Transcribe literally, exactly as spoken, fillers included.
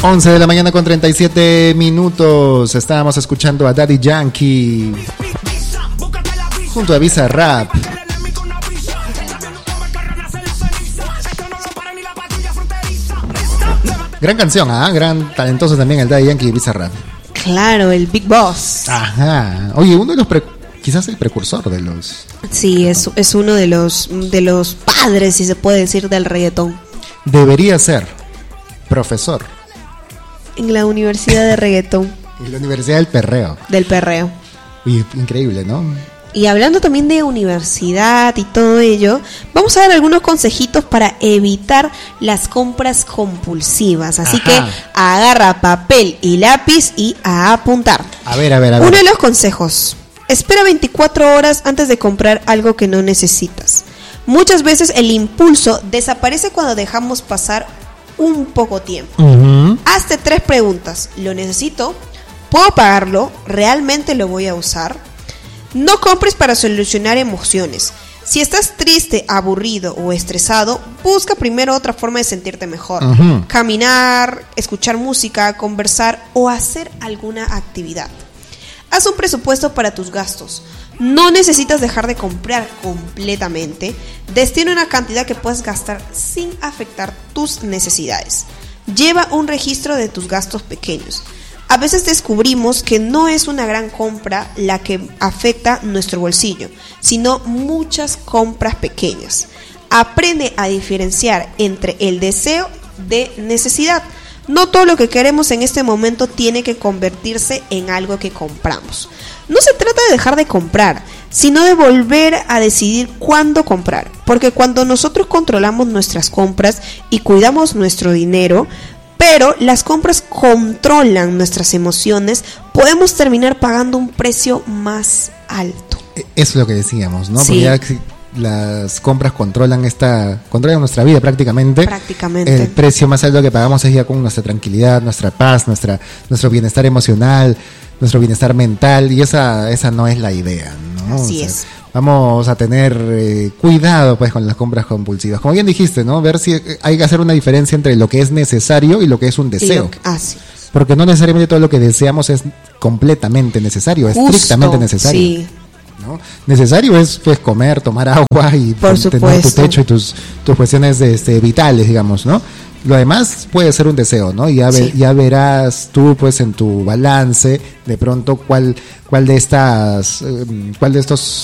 once de la mañana con treinta y siete minutos. Estábamos escuchando a Daddy Yankee junto a Bizarrap. Gran canción, ¿ah? ¿eh? Gran talentoso también el Daddy Yankee y Bizarrap. Claro, el Big Boss. Ajá. Oye, uno de los pre- quizás el precursor de los. Sí, es, es uno de los de los padres, si se puede decir, del reggaetón. Debería ser profesor en la Universidad de Reggaetón. En la Universidad del Perreo. Del Perreo. Uy, increíble, ¿no? Y hablando también de universidad y todo ello, vamos a dar algunos consejitos para evitar las compras compulsivas. Así Ajá. que agarra papel y lápiz y a apuntar. A ver, a ver, a ver. Uno de los consejos: espera veinticuatro horas antes de comprar algo que no necesitas. Muchas veces el impulso desaparece cuando dejamos pasar un poco tiempo. Uh-huh. Hazte tres preguntas. ¿Lo necesito? ¿Puedo pagarlo? ¿Realmente lo voy a usar? No compres para solucionar emociones. Si estás triste, aburrido o estresado, busca primero otra forma de sentirte mejor. Uh-huh. Caminar, escuchar música, conversar o hacer alguna actividad. Haz un presupuesto para tus gastos. No necesitas dejar de comprar completamente. Destina una cantidad que puedas gastar sin afectar tus necesidades. Lleva un registro de tus gastos pequeños. A veces descubrimos que no es una gran compra la que afecta nuestro bolsillo, sino muchas compras pequeñas. Aprende a diferenciar entre el deseo de necesidad. No todo lo que queremos en este momento tiene que convertirse en algo que compramos. No se trata de dejar de comprar, sino de volver a decidir cuándo comprar. Porque cuando nosotros controlamos nuestras compras y cuidamos nuestro dinero, pero las compras controlan nuestras emociones, podemos terminar pagando un precio más alto. Eso es lo que decíamos, ¿no? Sí. Porque ya las compras controlan esta controlan nuestra vida prácticamente. Prácticamente. El precio más alto que pagamos es ya con nuestra tranquilidad, nuestra paz, nuestra nuestro bienestar emocional, nuestro bienestar mental, y esa esa no es la idea, ¿no? Así o sea, es. Vamos a tener eh, cuidado pues con las compras compulsivas. Como bien dijiste, ¿no? Ver si hay que hacer una diferencia entre lo que es necesario y lo que es un deseo. Que, ah, sí. Porque no necesariamente todo lo que deseamos es completamente necesario, Justo, estrictamente necesario. Sí. ¿No? Necesario es pues comer, tomar agua y Por tener tu techo y tus, tus cuestiones este, vitales, digamos, ¿no? Lo demás puede ser un deseo, ¿no? Y ya, ve, sí. ya verás tú pues en tu balance de pronto cuál cuál de estas eh, cuál de estos